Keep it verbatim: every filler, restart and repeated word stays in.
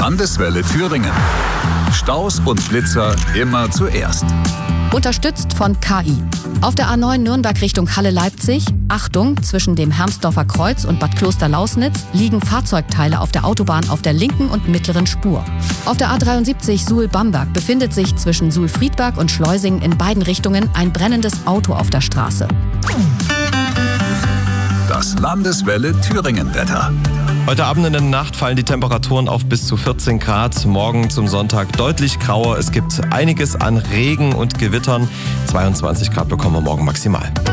Landeswelle Thüringen. Staus und Blitzer immer zuerst. Unterstützt von K I. Auf der A neun Nürnberg Richtung Halle-Leipzig, Achtung, zwischen dem Hermsdorfer Kreuz und Bad Kloster-Lausnitz liegen Fahrzeugteile auf der Autobahn auf der linken und mittleren Spur. Auf der A dreiundsiebzig Suhl-Bamberg befindet sich zwischen Suhl-Friedberg und Schleusingen in beiden Richtungen ein brennendes Auto auf der Straße. Das Landeswelle Thüringen-Wetter. Heute Abend in der Nacht fallen die Temperaturen auf bis zu vierzehn Grad. Morgen zum Sonntag deutlich grauer. Es gibt einiges an Regen und Gewittern. zweiundzwanzig Grad bekommen wir morgen maximal.